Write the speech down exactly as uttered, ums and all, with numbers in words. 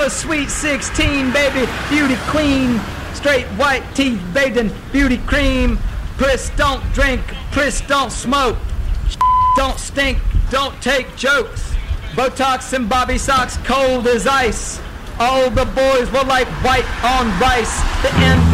a sweet sixteen, baby, beauty queen. Straight white teeth bathed in beauty cream. Priss don't drink, Priss don't smoke. Don't stink, don't take jokes. Botox and bobby socks cold as ice. All the boys were like white on rice. The end.